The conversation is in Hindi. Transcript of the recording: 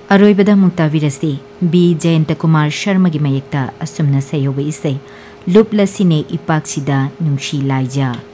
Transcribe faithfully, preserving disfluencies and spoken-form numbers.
अरोइबदा मुक्ताबिरसी बी जयंत कुमार शर्मा की मयेक्ता असुमना सयोबा इसे लुपलसिने इपाक्सिदा नुंशी लाइजा।